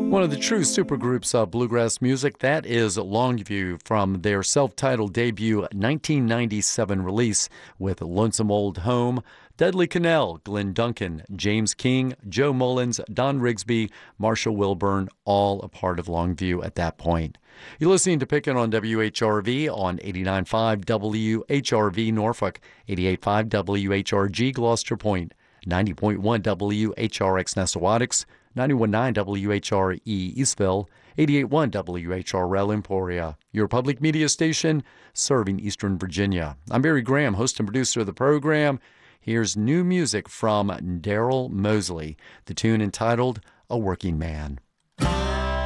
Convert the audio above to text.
One of the true supergroups of bluegrass music, that is Longview from their self-titled debut 1997 release with Lonesome Old Home. Dudley Connell, Glenn Duncan, James King, Joe Mullins, Don Rigsby, Marshall Wilburn, all a part of Longview at that point. You're listening to Pickin' on WHRV on 89.5 WHRV Norfolk, 88.5 WHRG Gloucester Point, 90.1 WHRX Nessawadox, 91.9 WHRE Eastville, 88.1 WHRL Emporia, your public media station serving Eastern Virginia. I'm Barry Graham, host and producer of the program. Here's new music from Daryl Mosley, the tune entitled A Working Man.